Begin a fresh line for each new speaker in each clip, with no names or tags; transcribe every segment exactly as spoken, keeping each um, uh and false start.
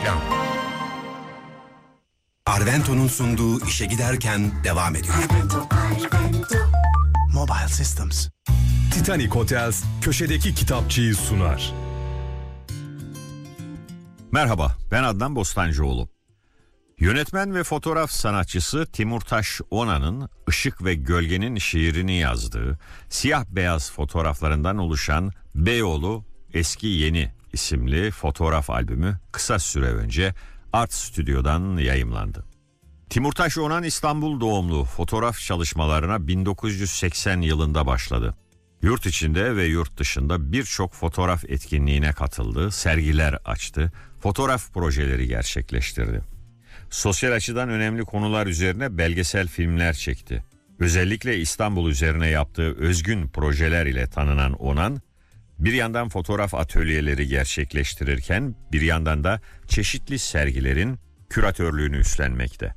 Reklam.
Arvento'nun sunduğu işe giderken devam ediyor.
Arvento, Arvento.
Mobile Systems.
Titanic Hotels köşedeki kitapçıyı sunar.
Merhaba, ben Adnan Bostancıoğlu. Yönetmen ve fotoğraf sanatçısı Timurtaş Onan'ın Işık ve Gölgenin şiirini yazdığı siyah beyaz fotoğraflarından oluşan Beyoğlu Eski Yeni isimli fotoğraf albümü kısa süre önce Art Stüdyo'dan yayımlandı. Timurtaş Onan İstanbul doğumlu, fotoğraf çalışmalarına bin dokuz yüz seksen yılında başladı. Yurt içinde ve yurt dışında birçok fotoğraf etkinliğine katıldı, sergiler açtı, fotoğraf projeleri gerçekleştirdi. Sosyal açıdan önemli konular üzerine belgesel filmler çekti. Özellikle İstanbul üzerine yaptığı özgün projeler ile tanınan Onan, bir yandan fotoğraf atölyeleri gerçekleştirirken bir yandan da çeşitli sergilerin küratörlüğünü üstlenmekte.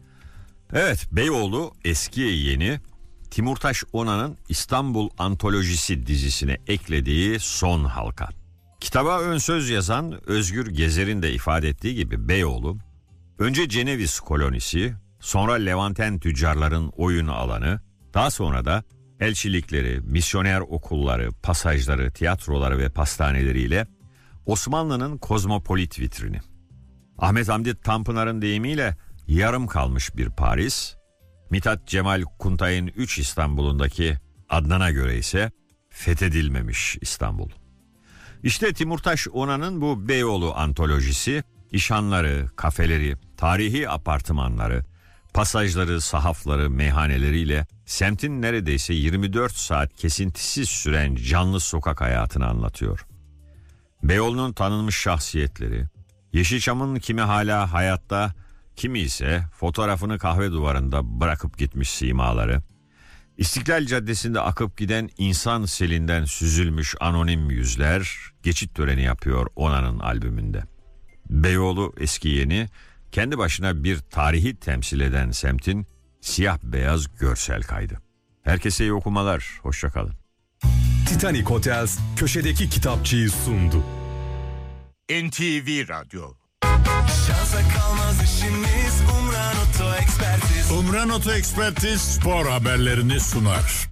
Evet, Beyoğlu Eski Yeni, Timurtaş Onan'ın İstanbul Antolojisi dizisine eklediği son halka. Kitaba ön söz yazan Özgür Gezer'in de ifade ettiği gibi Beyoğlu, önce Ceneviz kolonisi, sonra Levanten tüccarların oyun alanı, daha sonra da elçilikleri, misyoner okulları, pasajları, tiyatroları ve pastaneleriyle Osmanlı'nın kozmopolit vitrini. Ahmet Hamdi Tanpınar'ın deyimiyle yarım kalmış bir Paris, Mithat Cemal Kuntay'ın üç İstanbul'undaki Adnan'a göre ise fethedilmemiş İstanbul. İşte Timurtaş Onan'ın bu Beyoğlu antolojisi, işhanları, kafeleri, tarihi apartmanları, pasajları, sahafları, meyhaneleriyle semtin neredeyse yirmi dört saat kesintisiz süren canlı sokak hayatını anlatıyor. Beyoğlu'nun tanınmış şahsiyetleri, Yeşilçam'ın kimi hala hayatta, kimi ise fotoğrafını kahve duvarında bırakıp gitmiş simaları, İstiklal Caddesi'nde akıp giden insan selinden süzülmüş anonim yüzler geçit töreni yapıyor Onan'ın albümünde. Beyoğlu Eski Yeni, kendi başına bir tarihi temsil eden semtin siyah beyaz görsel kaydı. Herkese iyi okumalar, hoşça kalın.
Titanic Hotels köşedeki kitapçıyı sundu.
N T V Radyo.
Şansa kalmaz işimiz, Umran Oto Ekspertiz.
Umran Oto Ekspertiz spor haberlerini sunar.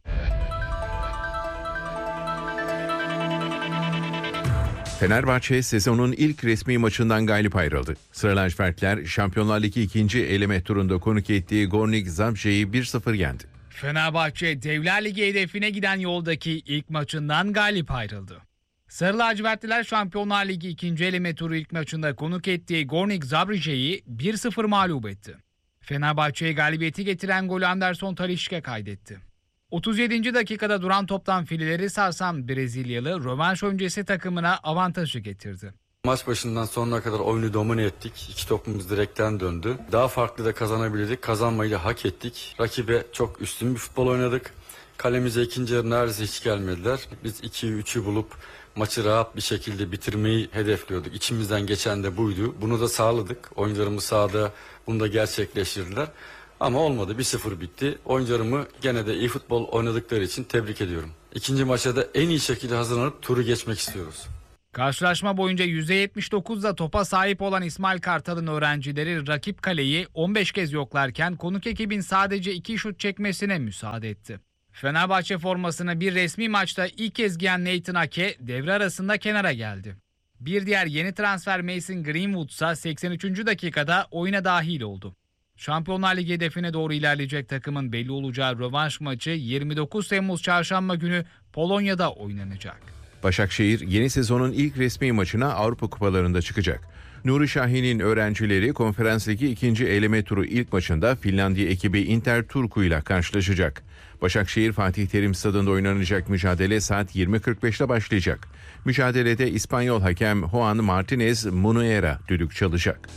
Fenerbahçe sezonun ilk resmi maçından galip ayrıldı. Sıra lacivertler Şampiyonlar Ligi ikinci eleme turunda konuk ettiği Gornik Zabrze'yi bir sıfır yendi.
Fenerbahçe Devler Ligi hedefine giden yoldaki ilk maçından galip ayrıldı. Sarı lacivertliler Şampiyonlar Ligi ikinci eleme turu ilk maçında konuk ettiği Gornik Zabrze'yi bir sıfır mağlup etti. Fenerbahçe'ye galibiyeti getiren golü Anderson Talisca kaydetti. otuz yedinci dakikada duran toptan fileleri sarsan Brezilyalı rövanş öncesi takımına avantajı getirdi.
Maç başından sonuna kadar oyunu domine ettik. İki topumuz direkten döndü. Daha farklı da kazanabilirdik. Kazanmayı da hak ettik. Rakibe çok üstün bir futbol oynadık. Kalemize ikinci yarı neredeyse hiç gelmediler. Biz ikiyi üçü bulup maçı rahat bir şekilde bitirmeyi hedefliyorduk. İçimizden geçen de buydu. Bunu da sağladık. Oyuncularımız sahada bunu da gerçekleştirdiler. Ama olmadı. bir sıfır bitti. Oyuncularımı gene de iyi futbol oynadıkları için tebrik ediyorum. İkinci maça da en iyi şekilde hazırlanıp turu geçmek istiyoruz.
Karşılaşma boyunca yüzde yetmiş dokuzda topa sahip olan İsmail Kartal'ın öğrencileri rakip kaleyi on beş kez yoklarken konuk ekibin sadece iki şut çekmesine müsaade etti. Fenerbahçe formasını bir resmi maçta ilk kez giyen Nathan Ake devre arasında kenara geldi. Bir diğer yeni transfer Mason Greenwood ise seksen üçüncü dakikada oyuna dahil oldu. Şampiyonlar Ligi hedefine doğru ilerleyecek takımın belli olacağı rövanş maçı yirmi dokuz Temmuz Çarşamba günü Polonya'da oynanacak.
Başakşehir yeni sezonun ilk resmi maçına Avrupa Kupalarında çıkacak. Nuri Şahin'in öğrencileri Konferans Ligi ikinci eleme turu ilk maçında Finlandiya ekibi Inter Turku ile karşılaşacak. Başakşehir Fatih Terim Stadı'nda oynanacak mücadele saat yirmi kırk beşte başlayacak. Mücadelede İspanyol hakem Juan Martinez Munuera düdük çalacak.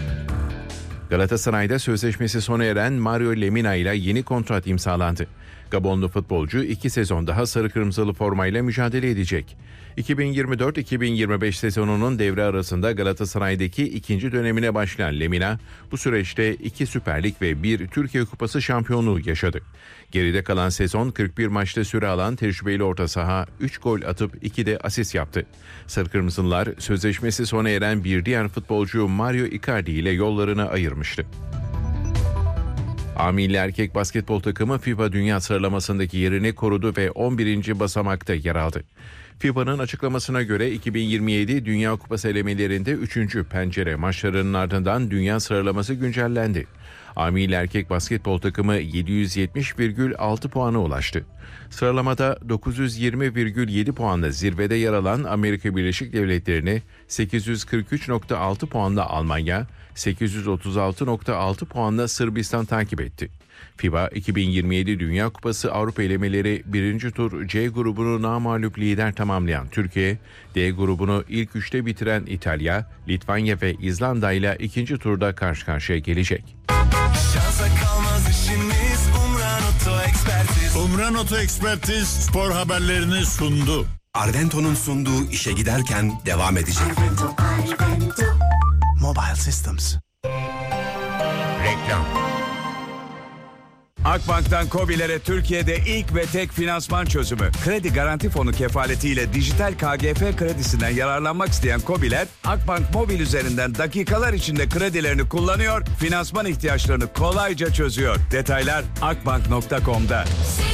Galatasaray'da sözleşmesi sona eren Mario Lemina ile yeni kontrat imzalandı. Gabonlu futbolcu iki sezon daha sarı kırmızılı formayla mücadele edecek. iki bin yirmi dört iki bin yirmi beş sezonunun devre arasında Galatasaray'daki ikinci dönemine başlayan Lemina, bu süreçte iki Süper Lig ve bir Türkiye Kupası şampiyonluğu yaşadı. Geride kalan sezon kırk bir maçta süre alan tecrübeli orta saha üç gol atıp iki de asist yaptı. Sarı Kırmızılar sözleşmesi sona eren bir diğer futbolcu Mario Icardi ile yollarını ayırmıştı. A milli erkek basketbol takımı FIFA Dünya Sıralaması'ndaki yerini korudu ve on birinci basamakta yer aldı. FIBA'nın açıklamasına göre iki bin yirmi yedi Dünya Kupası elemelerinde üçüncü pencere maçlarının ardından dünya sıralaması güncellendi. A milli erkek basketbol takımı yedi yüz yetmiş virgül altı puana ulaştı. Sıralamada dokuz yüz yirmi virgül yedi puanla zirvede yer alan Amerika Birleşik Devletleri'ni sekiz yüz kırk üç virgül altı puanla Almanya, sekiz yüz otuz altı virgül altı puanla Sırbistan takip etti. FIBA iki bin yirmi yedi Dünya Kupası Avrupa elemeleri birinci tur C grubunu namağlup lider tamamlayan Türkiye, D grubunu ilk üçte bitiren İtalya, Litvanya ve İzlanda ile ikinci turda karşı karşıya gelecek.
Şansa kalmaz işimiz Umran Oto Ekspertiz.
Umran Oto Ekspertiz spor haberlerini sundu.
Arvento'nun sunduğu işe giderken devam edecek.
Mobile Systems.
Reklam.
Akbank'tan KOBİ'lere Türkiye'de ilk ve tek finansman çözümü. Kredi Garanti Fonu kefaletiyle dijital K G F kredisinden yararlanmak isteyen KOBİ'ler Akbank Mobil üzerinden dakikalar içinde kredilerini kullanıyor, finansman ihtiyaçlarını kolayca çözüyor. Detaylar akbank nokta com'da.